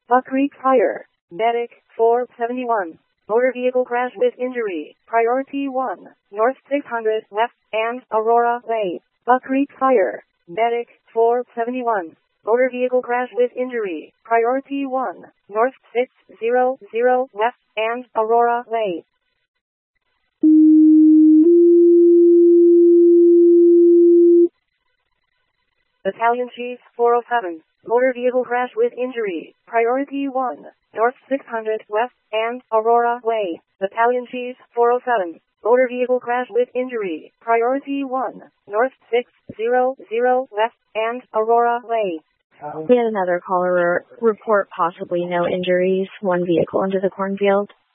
Buck Creek Fire. Medic 471. Motor vehicle crash with injury. Priority 1. North 600 left and Aurora Way. Buck Creek Fire. Medic 471. Motor vehicle crash with injury. Priority 1. North 600 left and Aurora Way. Battalion Chief 407. Motor vehicle crash with injury. Priority 1. North 600 west and Aurora Way. Battalion Chief 407. Motor vehicle crash with injury. Priority 1. North 600 west and Aurora Way. We had another caller report possibly no injuries. One vehicle into the cornfield.